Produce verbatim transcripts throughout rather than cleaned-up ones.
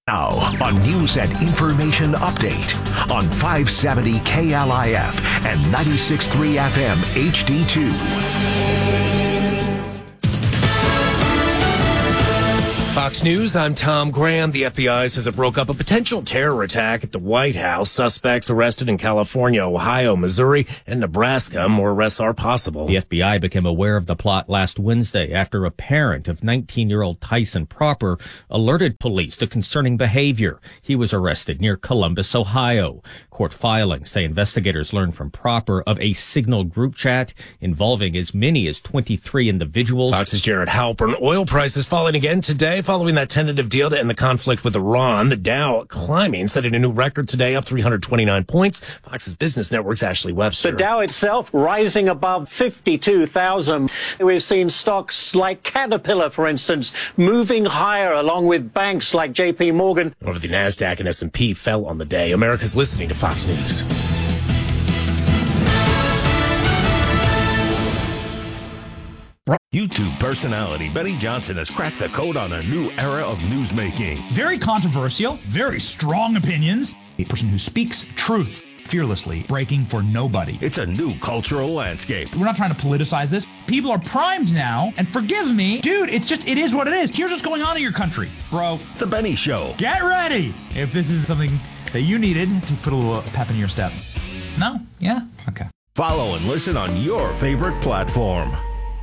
Now, a news and information update on five seventy K L I F and ninety-six point three F M H D two. Fox News, I'm Tom Graham. The F B I says it broke up a potential terror attack at the White House. Suspects arrested in California, Ohio, Missouri, and Nebraska. More arrests are possible. The F B I became aware of the plot last Wednesday after a parent of nineteen-year-old Tyson Proper alerted police to concerning behavior. He was arrested near Columbus, Ohio. Court filings say investigators learned from Proper of a Signal group chat involving as many as twenty-three individuals. Fox's Jared Halpern. Oil prices falling again today following that tentative deal to end the conflict with Iran. The Dow climbing, setting a new record today, up three hundred twenty-nine points. Fox's Business Network's Ashley Webster. The Dow itself rising above fifty-two thousand. We've seen stocks like Caterpillar, for instance, moving higher along with banks like J P Morgan. Over the NASDAQ and S and P fell on the day. America's listening to Fox News. YouTube personality Benny Johnson has cracked the code on a new era of newsmaking. Very controversial, very strong opinions. A person who speaks truth fearlessly, breaking for nobody. It's a new cultural landscape. We're not trying to politicize this. People are primed now, and forgive me, dude, it's just, it is what it is. Here's what's going on in your country, bro. The Benny Show. Get ready if this is something that you needed to put a little pep in your step. No? Yeah? Okay. Follow and listen on your favorite platform.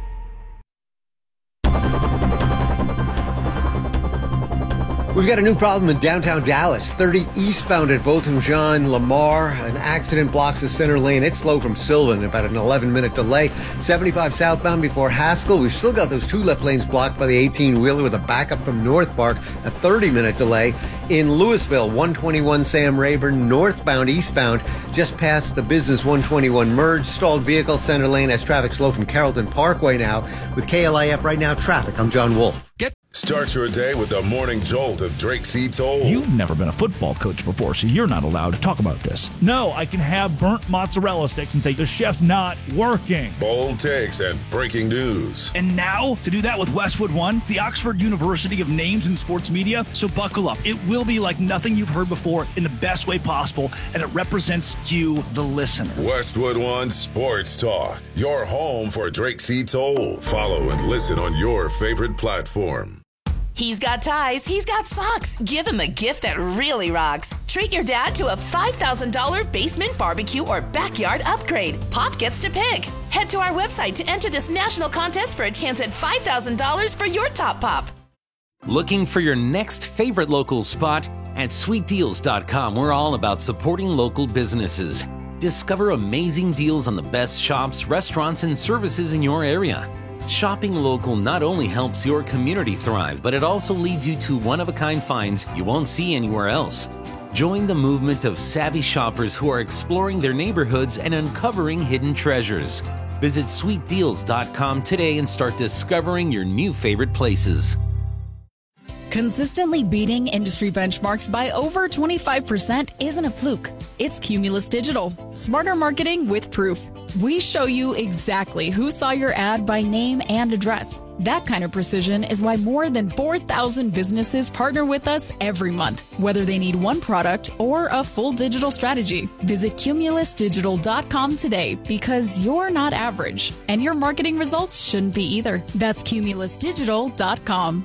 We've got a new problem in downtown Dallas. thirty eastbound at Botham Jean Lamar. An accident blocks the center lane. It's slow from Sylvan, about an eleven-minute delay. seventy-five southbound before Haskell. We've still got those two left lanes blocked by the eighteen-wheeler with a backup from North Park. A thirty-minute delay. In Louisville, one twenty-one Sam Rayburn, northbound, eastbound, just past the Business one twenty-one merge. Stalled vehicle center lane as traffic slow from Carrollton Parkway now. With K L I F Right Now Traffic, I'm John Wolf. Get Start your day with the morning jolt of Drake C. Toll. You've never been a football coach before, so you're not allowed to talk about this. No, I can have burnt mozzarella sticks and say the chef's not working. Bold takes and breaking news. And now, to do that with Westwood One, the Oxford University of Names in Sports Media. So buckle up. It will be like nothing you've heard before in the best way possible, and it represents you, the listener. Westwood One Sports Talk, your home for Drake C. Toll. Follow and listen on your favorite platform. He's got ties, he's got socks. Give him a gift that really rocks. Treat your dad to a five thousand dollars basement barbecue or backyard upgrade. Pop gets to pick. Head to our website to enter this national contest for a chance at five thousand dollars for your top pop. Looking for your next favorite local spot? At sweet deals dot com, we're all about supporting local businesses. Discover amazing deals on the best shops, restaurants, and services in your area. Shopping local not only helps your community thrive, but it also leads you to one-of-a-kind finds you won't see anywhere else. Join the movement of savvy shoppers who are exploring their neighborhoods and uncovering hidden treasures. Visit sweet deals dot com today and start discovering your new favorite places. Consistently beating industry benchmarks by over twenty-five percent isn't a fluke. It's Cumulus Digital. Smarter marketing with proof. We show you exactly who saw your ad by name and address. That kind of precision is why more than four thousand businesses partner with us every month, whether they need one product or a full digital strategy. Visit Cumulus Digital dot com today because you're not average, and your marketing results shouldn't be either. That's Cumulus Digital dot com.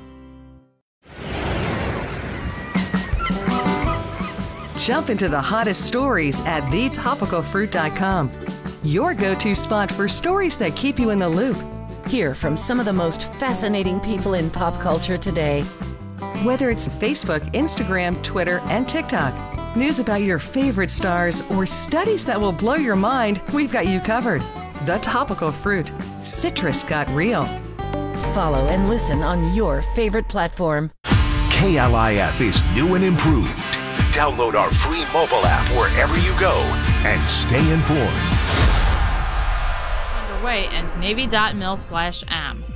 Jump into the hottest stories at the topical fruit dot com. Your go-to spot for stories that keep you in the loop. Hear from some of the most fascinating people in pop culture today. Whether it's Facebook, Instagram, Twitter, and TikTok, news about your favorite stars, or studies that will blow your mind, we've got you covered. The Topical Fruit. Citrus got real. Follow and listen on your favorite platform. K L I F is new and improved. Download our free mobile app wherever you go and stay informed. Underway and navy dot mil slash am.